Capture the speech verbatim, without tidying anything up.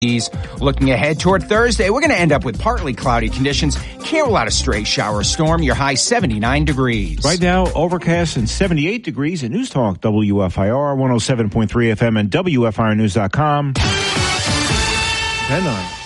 Looking ahead toward Thursday, we're going to end up with partly cloudy conditions. Can't rule out a stray shower or storm. Your high seventy-nine degrees. Right now, overcast and seventy-eight degrees at News Talk W F I R one oh seven point three F M and W F I R news dot com. ten nine.